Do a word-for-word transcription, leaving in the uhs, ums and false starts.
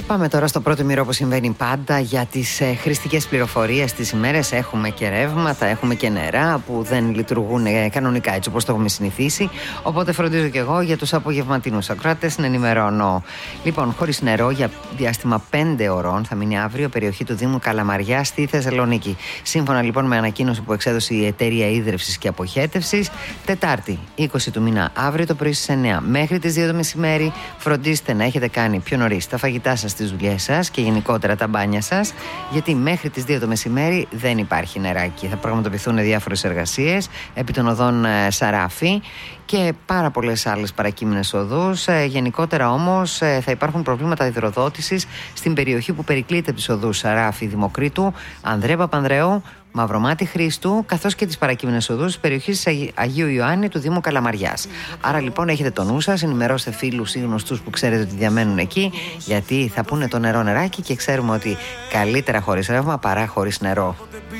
Πάμε τώρα στο πρώτο μοιρό που συμβαίνει πάντα για τις ε, χρηστικές πληροφορίες τις ημέρες. Έχουμε και ρεύματα, έχουμε και νερά που δεν λειτουργούν ε, κανονικά έτσι όπως το έχουμε συνηθίσει. Οπότε φροντίζω και εγώ για τους απογευματινούς ακροατές να ενημερώνω. Λοιπόν, χωρίς νερό για διάστημα πέντε ωρών θα μείνει αύριο περιοχή του Δήμου Καλαμαριά στη Θεσσαλονίκη. Σύμφωνα λοιπόν με ανακοίνωση που εξέδωσε η Εταιρεία Ίδρευσης και Αποχέτευσης, Τετάρτη είκοσι του μήνα, αύριο το πρωί στις εννιά μέχρι τις δύο το μεσημέρι, φροντίστε να έχετε κάνει πιο νωρίς τα φαγητά σας, τις δουλειές σας και γενικότερα τα μπάνια σας, γιατί μέχρι τις δύο το μεσημέρι δεν υπάρχει νεράκι. Θα πραγματοποιηθούν διάφορες εργασίες επί των οδών Σαράφη και πάρα πολλές άλλες παρακείμενες οδούς. Ε, γενικότερα όμως ε, θα υπάρχουν προβλήματα υδροδότησης στην περιοχή που περικλείται από τις οδούς Σαράφη, Δημοκρίτου, Ανδρέα Παπανδρέου, Μαυρομάτη Χρήστου, καθώς και τις παρακείμενες οδούς της περιοχής Αγίου Ιωάννη του Δήμου Καλαμαριάς. Άρα λοιπόν έχετε το νου σας, ενημερώστε φίλους ή γνωστούς που ξέρετε ότι διαμένουν εκεί, γιατί θα πούνε το νερό νεράκι και ξέρουμε ότι καλύτερα χωρίς ρεύμα παρά χωρίς νερό.